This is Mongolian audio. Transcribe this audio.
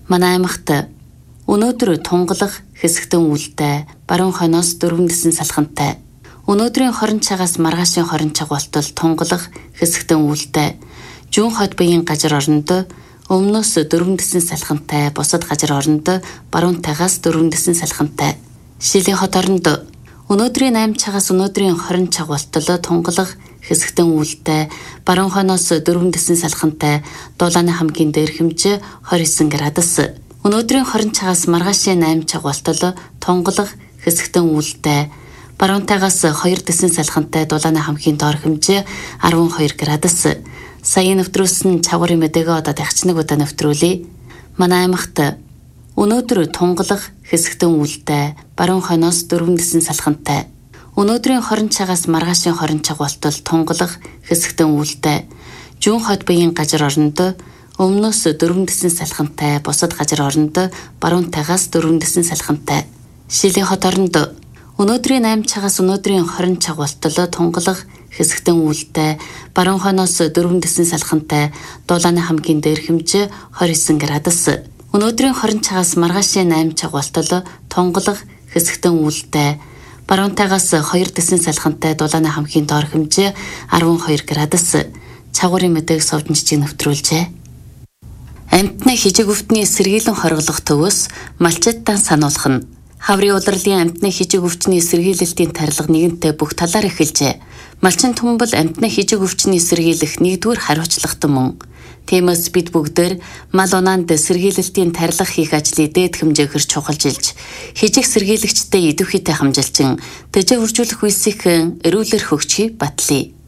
Манай аймагт өнөөдөр тунгалах хэсэгтэн үлдээ баруун хойноос дөрвөн дэсэн салхантай. Өнөөдрийн хорин цагаас маргаашийн хорин цаг болтол тунгалах хэсэгтэн үлдээ зүүн хойд буян газар оронд өмнөөс дөрвөн дэсэн салхантай, бусад газар оронд баруун тагаас дөрвөн дэсэн салхантай. Шилийн хот оронд өнөөдрийн 8 цагаас өнөөдрийн 20 цаг болтол тунгалах хэсэгтэн үлдээ баруун хойноос дөрвөн дэсэн салхантай, дулааны хамгийн дээр хэмжээ 29 градус. Өнөөдрийн 20 цагаас маргаашийн 8 цаг болтол тунгалах хэсэгтэн үлдээ баруун тагаас 2 дэсэн салхантай, дулааны хамгийн доор хэмжээ 12 градус. Саяын нэвтрүүлсэн чавгарын мэдээгээ одоо дахиж нэг удаа нэвтрүүлье. Манай аймагт өнөөдөр тунгалах хэсэгтэн үлдээ баруун хойноос дөрвөн дэсэн салхантай. Өнөөдрийн 20 цагаас маргаашийн 20 цаг болтол тунгалах хэсэгтэн үлдээ зүүн хойд буян газар оронд өмнөөс дөрвөн дэсэн салхантай, бусад газар оронд баруун тагаас дөрвөн дэсэн салхантай. Шилийн хот оронд өнөөдрийн 8 цагаас өнөөдрийн 20 цаг болтол тунгалах хэсэгтэн үлдээ баруун хойноос дөрвөн дэсэн салхантай, дулааны хамгийн дээр хэмжээ 29 градус. Өнөөдрийн 20 цагаас маргаашийн 8 цаг болтол тунгалах хэсэгтэн үлдээ баруун тагаас 2 дэсэн салхантай, дулааны хамгийн доор хэмжээ 12 градус. Чавгарын мэдээг совдон жижиг нэвтрүүлжээ. Амьтны хижиг өвтний сэргийлэн хоригдох төвөөс малчиттан сануулах нь. Хаврын улирлын амьтны хижиг өвчний сэргийлэлтийн тарилга нэгэнтээ бүх талаар эхэлжээ. Малчин түмбэл амьтны хижиг өвчний сэргийлэх нэгдүгээр хариуцлагатай мөн. Тиймээс бид бүгдээр мал унаанд сэргийлэлтийн тарилга хийх ажлыг дээд хэмжээгээр чухалжилж, хижиг сэргийлэгчтэй идэвхийтэй хамжилчин тэжээ үржүүлэх үйлсийн эрүүлэр хөгжихийг батлая.